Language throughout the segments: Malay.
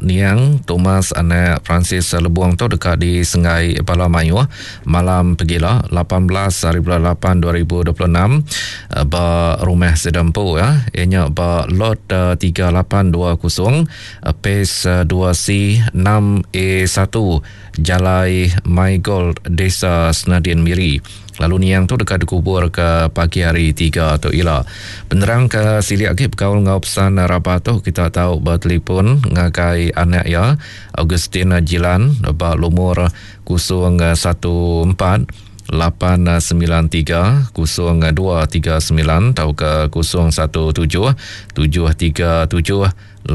Niang Thomas anak Francis Lebuang tu dekat di Sungai Palamayu malam pegila 18/8/2026 ba rumah sedempu ianya ba lot 3820 PACE 2C 6A1 Jalai My Gold Desa Senadin Miri. Lalu Niang tu dekat dikubur ke pagi hari 3 tu ila. Penerang ke siliak ke berkaul ngau pesan rapat tu kita tahu bertelefon ngakai anak ya Augustin Jilan ba lumur 014 893 0239 atau ke 017 737 8529.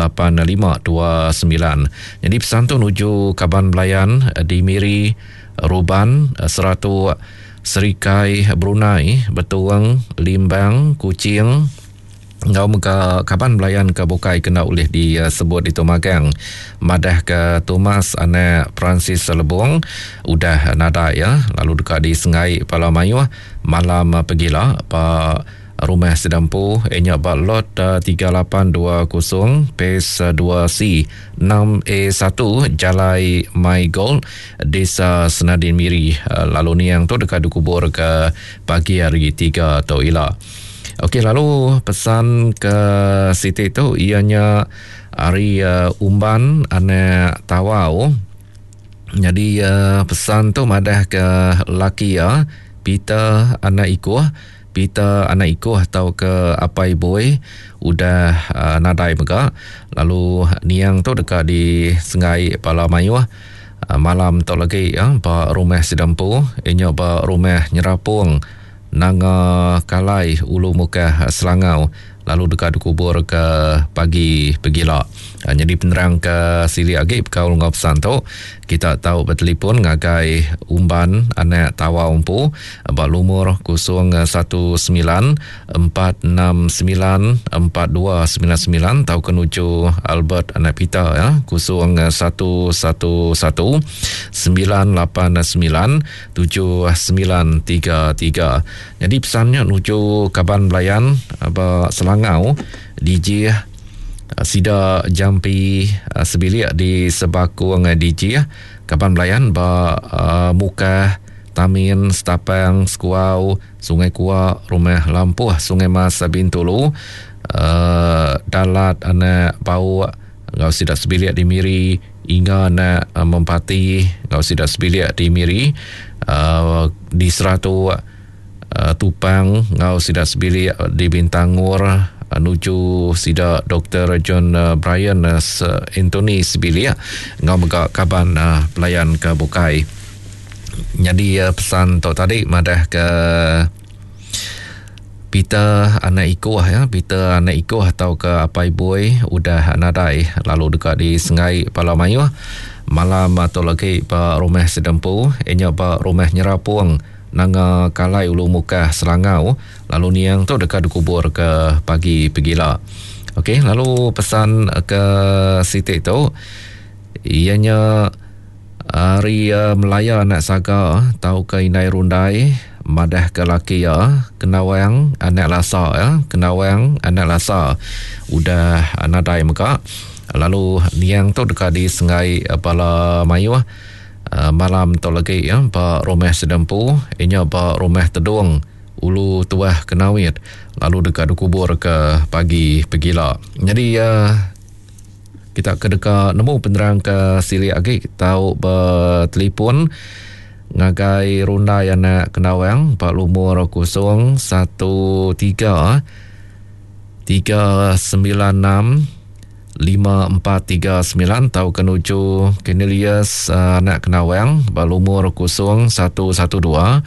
Jadi pesan tu nuju Kaban Belayan di Miri Ruban Seratu Serikai Brunei Betuang Limbang Kuching ngau muka Kaban Belayan ke Bukai kena oleh disebut itu magang madah ke Thomas anak Francis Lebuang udah nada ya lalu dekat di Sungai Palamayu malam pegila Pak rumah sedempu ianya ba lot 3820 PACE 2C 6A1 Jalai My Gold Desa Senadin Miri. Lalu Niang tu dekat dikubur ke pagi hari 3 atau ila. Okey, lalu pesan ke Siti tu ianya hari umban anak Tawau. Jadi pesan tu madah ke laki ya Peter anak ikuh Peter anak ikuh atau ke Apai Boy udah nadai mega. Lalu Niang tu dekat di Sungai Palamayu malam tu lagi ya ba rumah sedempu ianya ba rumah Nyerapung Nanga Kalai Ulu Muka Selangau lalu dekat dikubur ke pagi pegila. Jadi penerang ke sili agi berkaul ngau pesan tu kita tahu bertelefon ngagai umban anak tawa umpu ba lumur 014694299 tahu kenuju Albert anak Peter ya 0119897933. Jadi pesannya nuju Kaban Belayan ba Selangau DJ Sida Jampi sebilik di Sebakung DJ Kaban Belayan ba Muka Tamin Setapang Sekuau Sungai Kuah Rumah Lampuh Sungai Mas Bintulu Dalat anak Bau ngau sida sebilik di Miri hingga anak Mempati ngau sida sebilik di Miri di Seratu Tupang ngau sida sebilik di Bintangur nuju sida Dr. John Brian Anthony sebilik ngau mega Kaban Belayan ke Bukai. Jadi pesan tu tadi madah ke Peter anak ikuh ya Peter anak ikuh atau ke Apai Boy udah nadai lalu dekat di Sungai Palamayu malam atau lagi pa rumah sedempu ianya pa rumah Nyerapung Nanga Kalai Ulu Muka Selangau lalu Niang tu dekat dikubur ke pagi pegila. Okey, lalu pesan ke Siti tu ianya hari Melaya anak Saga tahu ke Inai Rundai madah ke laki ya Kenawang anak Lasa ya Kenawang anak Lasa udah nadai muka. Lalu Niang tu dekat di Sungai Palamayu malam tu lagi ya ba rumah sedempu ianya ba rumah Tedung Ulu Tuah Kenawit lalu dekat dikubur ke pagi pegila. Jadi kita ke dekat nemu penerang ke sili agi tahu bertelefon ngagai Rundai anak Kenawang ba lumur 013 396 5439 tahu kenuju Cornelius anak Kenawang berumur 0112 908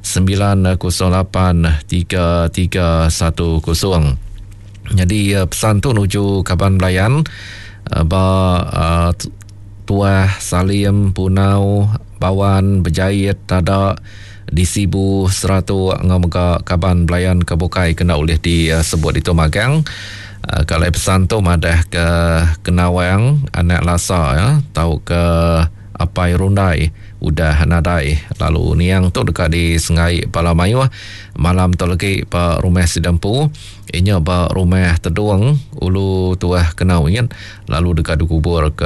3310. Jadi pesan tu nuju Kaban Belayan Tuah Salim Punau Bawan Berjait Tadak di Sibu Seratu ngomga Kaban Belayan ke Bukai kena oleh disebut itu magang. Kalau pesan tu madah ke Kenawang anak Lasa ya tahu ke Apai Rundai udah nadai lalu Niang tu dekat di Sungai Palamayu malam tu lagi pa rumah sedempu inya ba rumah Tedung Ulu Tuah Kenawin lalu dekat dikubur ke